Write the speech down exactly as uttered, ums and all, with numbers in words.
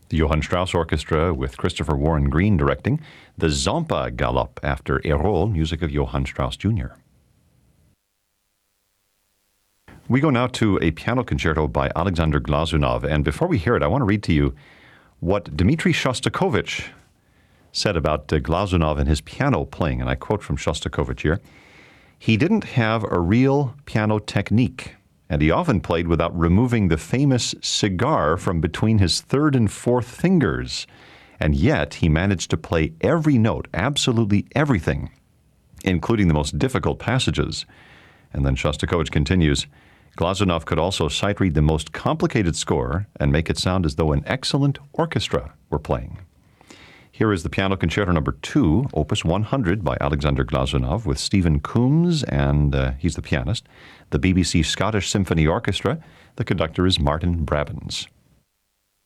The Johann Strauss Orchestra with Christopher Warren Green directing. The Zampa Galop after Erol, music of Johann Strauss Junior We go now to a piano concerto by Alexander Glazunov. And before we hear it, I want to read to you what Dmitri Shostakovich said about uh, Glazunov and his piano playing. And I quote from Shostakovich here. He didn't have a real piano technique, and he often played without removing the famous cigar from between his third and fourth fingers. And yet he managed to play every note, absolutely everything, including the most difficult passages. And then Shostakovich continues, Glazunov could also sight read the most complicated score and make it sound as though an excellent orchestra were playing. Here is the Piano Concerto Number two, Opus one hundred by Alexander Glazunov with Stephen Coombs, and uh, he's the pianist. The B B C Scottish Symphony Orchestra. The conductor is Martin Brabbins.